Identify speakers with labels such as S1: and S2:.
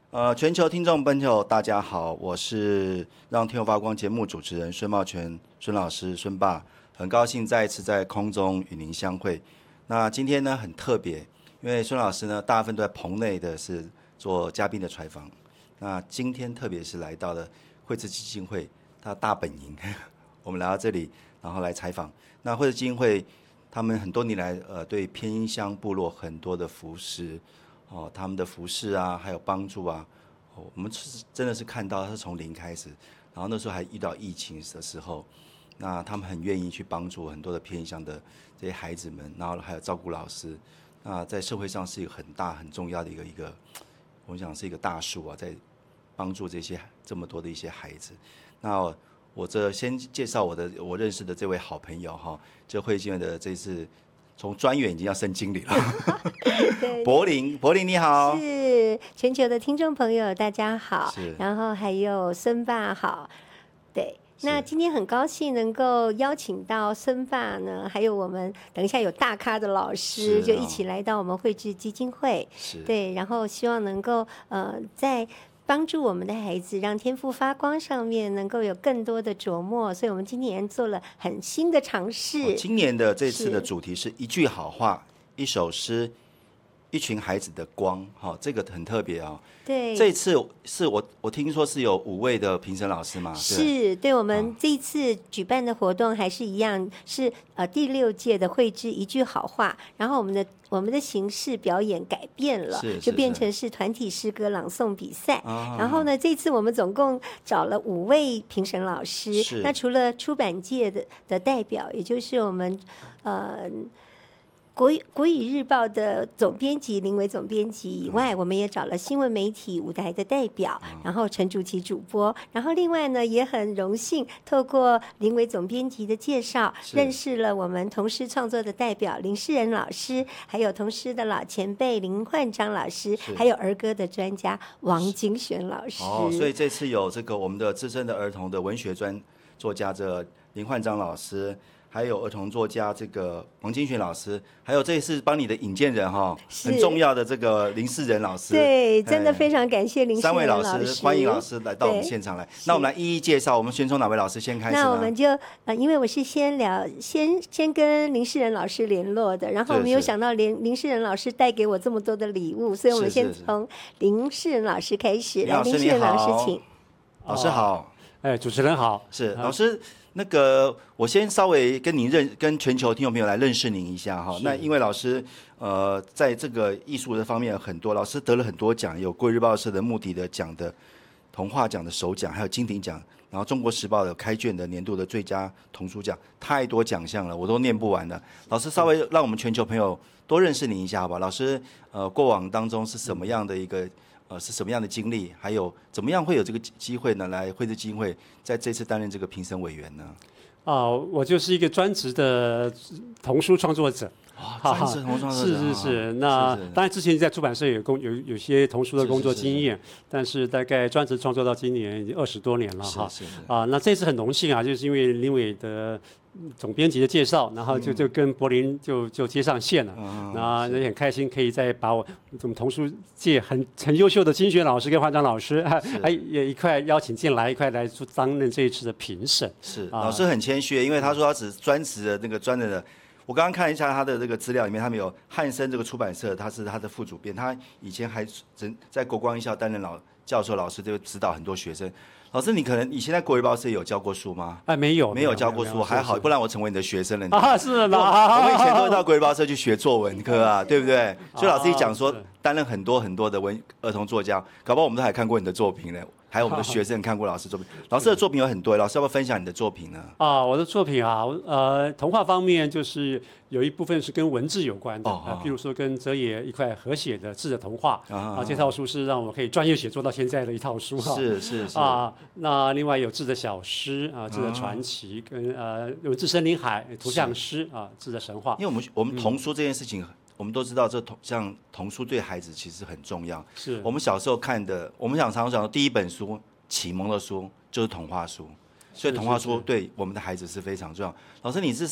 S1: 全球听众朋友，大家好，我是让天有发光节目主持人孙茂全，孙老师，孙爸，很高兴再一次在空中与您相会。那今天呢很特别，因为孙老师呢大部分都在棚内的是做嘉宾的采访，那今天特别是来到了惠智基金会它大本营，我们来到这里，然后来采访。那惠智基金会他们很多年来对偏乡部落很多的扶持。他们的服饰啊，还有帮助啊，我们真的是看到他是从零开始，然后那时候还遇到疫情的时候，那他们很愿意去帮助很多的偏乡的这些孩子们，然后还有照顾老师，那在社会上是一个很大很重要的一个，我想是一个大树啊，在帮助这么多的一些孩子。那我这先介绍我认识的这位好朋友哈，这惠基会的这次。从专员已经要升经理了，柏林你好，
S2: 是全球的听众朋友大家好，然后还有孙爸好，对，那今天很高兴能够邀请到孙爸呢，还有我们等一下有大咖的老师，就一起来到我们惠智基金会，对，然后希望能够在帮助我们的孩子，让天赋发光上面能够有更多的琢磨，所以我们今年做了很新的尝试。
S1: 今年的这次的主题是一句好话，一首诗，一群孩子的光，这个很特别哦。
S2: 对，
S1: 这次是我听说是有5位的评审老师嘛？
S2: 是，对，我们这一次举办的活动还是一样，是第6届的惠智一句好话，然后我们的形式表演改变了，就变成是团体诗歌朗诵比赛。然后呢，这次我们总共找了5位评审老师，那除了出版界的代表，也就是我们国语日报的总编辑林伟总编辑以外，我们也找了新闻媒体舞台的代表，然后陈竹琪主播，然后另外呢也很荣幸透过林伟总编辑的介绍，认识了我们童诗创作的代表林世仁老师，还有童诗的老前辈林焕章老师，还有儿歌的专家王金璇老师。
S1: 所以这次有这个我们的资深的儿童的文学作家这林焕章老师。还有儿童作家这个王金璇老师，还有这一次帮你的引荐人很重要的这个林世仁老师。
S2: 对，真的非常感谢林世仁
S1: 3位老师，欢迎老师来到我们现场来。那我们来一一介绍，我们先从哪位老师先开始呢？
S2: 那我们就因为我是先跟林世仁老师联络的，然后我没有想到林世仁老师带给我这么多的礼物，所以我们先从林世仁老师开始。来，林世仁老师请。
S1: 老师好。
S3: 主持人好。
S1: 是老师。那个，我先稍微跟全球听众朋友来认识您一下哈。那因为老师在这个艺术的方面很多，老师得了很多奖，有国语日报社的目的的奖的童话奖的首奖，还有金鼎奖，然后中国时报有开卷的年度的最佳童书奖，太多奖项了，我都念不完了。老师稍微让我们全球朋友多认识您一下好吧？老师过往当中是什么样的一个？是什么样的经历？还有怎么样会有这个机会呢？来惠智基金会在这次担任这个评审委员呢？
S3: 我就是一个专职的童书创作者。
S1: 专职童书创作者。
S3: 是。那当然之前在出版社有些童书的工作经验，但是大概专职创作到今年已经20多年了哈。那这次很荣幸啊，就是因为林伟的总编辑的介绍，然后就跟柏林就接上线了。那也很开心，可以再把我们童书界很优秀的金璇老师跟焕章老师，也一块邀请进来，一块来担任这一次的评审。
S1: 是，老师很谦虚，因为他说他只是专职的那个专任的。我刚刚看了一下他的这个资料里面，他们有汉森这个出版社，他是他的副主编，他以前还在国光艺校担任教授老师，就指导很多学生。老师，你可能以前在国语报社有教过书吗？
S3: 没有
S1: 教过书，还好，不然我成为你的学生了。
S3: 是的，
S1: 我们以前都会到国语报社去学作文课啊，对不对？所以老师一讲说担任很多的儿童作家，搞不好我们都还看过你的作品呢。还有我们的学生看过老师作品，老师的作品有很多，老师要不要分享你的作品呢？
S3: 我的作品童话方面就是有一部分是跟文字有关的，譬如说跟哲野一块合写的字的童话这套书是让我可以专业写作到现在的一套书
S1: 是
S3: 那另外有字的小诗字的传奇跟有字森林海图像诗字的神话。
S1: 因为我们童书这件事情。我们都知道，像童书对孩子其实很重要。
S3: 是
S1: 我们小时候看的，我们常常讲的第一本书启蒙的书就是童话书，所以童话书对我们的孩子是非常重要。老师，你是